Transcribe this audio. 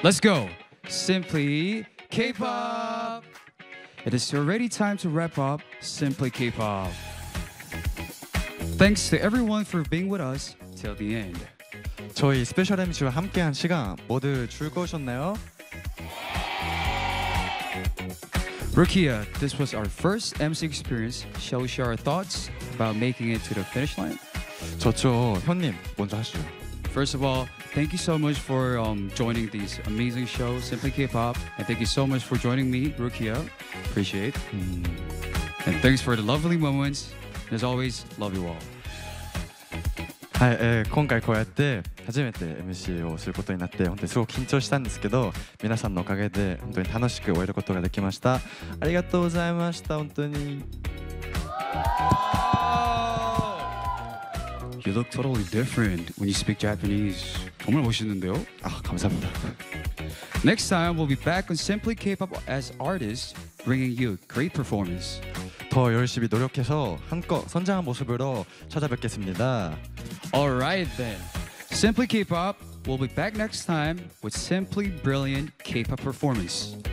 Let's go. Simply K-pop. It is already time to wrap up Simply K-pop. Thanks to everyone for being with us till the end. 저희 스페셜 MC와 함께한 시간 모두 즐거우셨나요? Rukia, this was our first MC experience. Shall we share our thoughts about making it to the finish line? 좋죠. 현님 먼저 하시죠. First of all, thank you so much for joining these amazing shows, Simply K-pop, and thank you so much for joining me, Rukia. Appreciate. And thanks for the lovely moments. As always, love you all. はい、今回こうやって初めて MC をすることになって本当にすごく緊張したんですけど、皆さんのおかげで本当に楽しく終えることができました。ありがとうございました。本当に。 You look totally different when you speak Japanese. 정말 멋있는데요? 아, 감사합니다. Next time, we'll be back on Simply K-pop as artists, bringing you great performance. 더 열심히 노력해서 한껏 선장한 모습으로 찾아뵙겠습니다. Alright then. Simply K-pop will be back next time with Simply Brilliant K-pop performance.